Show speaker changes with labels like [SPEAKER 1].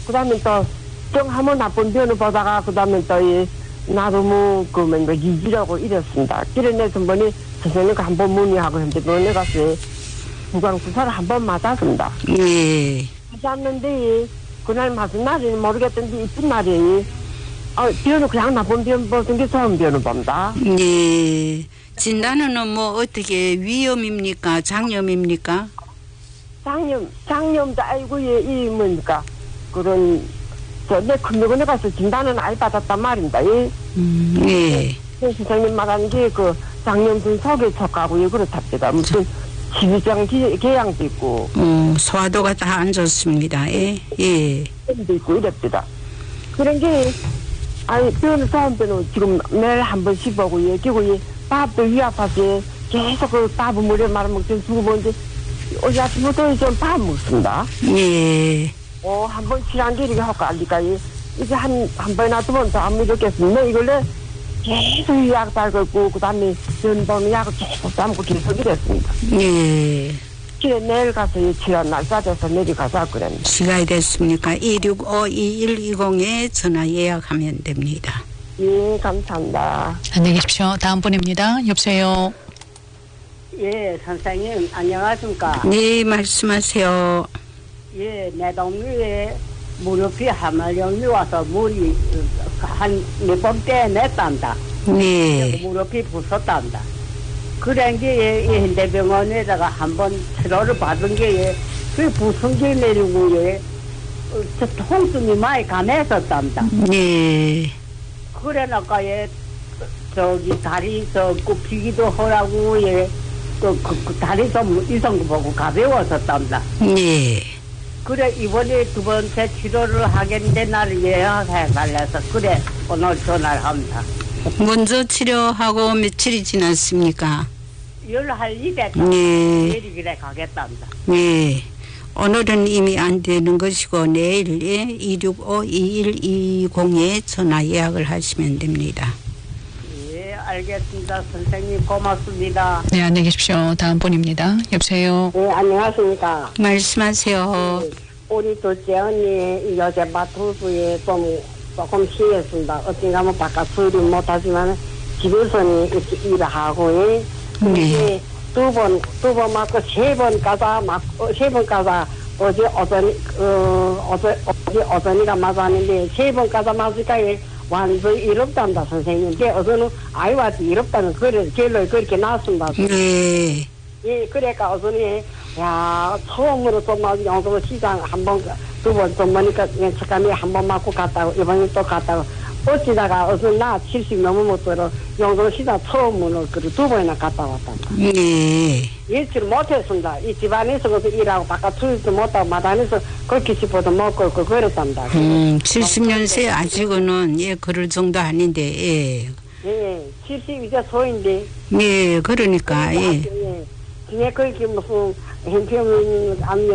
[SPEAKER 1] 그 다음에 또, 좀 한번 나쁜 병을 보다가, 그 다음에 또, 나도 뭐, 이지라고 이랬습니다. 그래서 뭐니, 선생님과 한번 문의하고 현재 병원에 가서 구강주사를 한번 맞았습니다.
[SPEAKER 2] 예.
[SPEAKER 1] 맞았는데, 그날 맞은 날이 모르겠던데, 이쁜 날이, 병은 그냥 나쁜 병 보던 게 좋은 병을 봅니다.
[SPEAKER 2] 예. 진단은 뭐 어떻게 위염입니까? 장염입니까?
[SPEAKER 1] 장염도 아이고, 이 뭡니까? 그런, 내 금융원에 가서 진단은 아예 받았단 말입니다.
[SPEAKER 2] 예.
[SPEAKER 1] 선생님 말하는 게 장염증 속에 속하고 그렇답니다. 무슨 지휘장 계양도 있고.
[SPEAKER 2] 소화도가 다 안 좋습니다. 예. 예.
[SPEAKER 1] 도 있고 이랬습니다. 그런 게, 병원에 좋은 병은 지금 매일 한 번씩 보고, 그리고 밥도 위 아파서 계속 밥을 물에 말아먹지 주고 보는데, 어제 아침부터 좀 밥 먹습니다.
[SPEAKER 2] 예.
[SPEAKER 1] 한 번 치료한게 이렇게 하고 알니까, 이제 한 번이나 두 번 더 안 믿었겠습니다. 이걸로 계속 약 달고, 그 다음에 연봉 약을 계속 담고 계속 이랬습니다.
[SPEAKER 2] 예.
[SPEAKER 1] 그래, 내일 가서 치료 날 싸져서 내려가자, 그랬는데.
[SPEAKER 2] 시간이 됐습니까? 265-2120에 전화 예약하면 됩니다.
[SPEAKER 1] 예, 감사합니다.
[SPEAKER 3] 안녕히 계십시오. 다음 분입니다. 여보세요.
[SPEAKER 4] 예, 선생님, 안녕하십니까?
[SPEAKER 2] 네, 말씀하세요.
[SPEAKER 4] 예, 내 동네에 무릎이 하말령이 와서 물이 한 몇 번 떼냈단다.
[SPEAKER 2] 네.
[SPEAKER 4] 무릎이 부쉈단다. 그런 게 현대병원에다가 한번 치료를 받은 게 그 부순 게 내리고 저 통증이 많이 감했었단다.
[SPEAKER 2] 네.
[SPEAKER 4] 그래놓고 저기 다리 굽히기도 하라고 그 다리 좀 이성 보고 가벼웠었단다.
[SPEAKER 2] 네.
[SPEAKER 4] 그래 이번에 두 번째 치료를 하겠는데 나를 예약해 달라서 그래 오늘 전화를 합니다.
[SPEAKER 2] 먼저 치료하고 며칠이 지났습니까?
[SPEAKER 4] 열할 일에
[SPEAKER 2] 네.
[SPEAKER 4] 내리길래 가겠답니다.
[SPEAKER 2] 네. 오늘은 이미 안 되는 것이고 내일 265-2120에 전화 예약을 하시면 됩니다.
[SPEAKER 4] 예, 알겠습니다. 선생님 고맙습니다.
[SPEAKER 3] 네, 안녕히 계십시오. 다음 분입니다. 여보세요.
[SPEAKER 1] 예, 안녕하십니까.
[SPEAKER 2] 말씀하세요.
[SPEAKER 1] 우리 둘째 언니 요새 마투수에 조금 쉬었습니다. 어딘가면 바깥 수리 못하지만 집에서는 이렇게 일을 하고,
[SPEAKER 2] 네.
[SPEAKER 1] 두 번 맞고 세 번 가자 어제 어전이가 맞았는데 세 번 가자 맞으니까 완전 이롭단다 선생님. 근데 어제는 아이와도 이롭다는 결론이 그렇게 나왔습니다.
[SPEAKER 2] 네.
[SPEAKER 1] 예, 그러니까 어전이 처음으로 좀 영동 시장 두 번 좀 머니까 잠깐에 한 번 맞고 갔다고 이번에 또 갔다고 어찌다가 어선 나 70 넘어 못 들어 영동 시장 처음으로 두 번이나 갔다 왔다.
[SPEAKER 2] 네.
[SPEAKER 1] 일치를 못했습니다. 이 집안에서 일하고 바깥 출입도 못하고 마당에서 그렇게 싶어도 못 걸고 그랬답니다.
[SPEAKER 2] 70년세 아직은 그럴 정도 아닌데
[SPEAKER 1] 예, 70 이제 소인데.
[SPEAKER 2] 네, 그러니까
[SPEAKER 1] 그게 그렇게 무슨 형평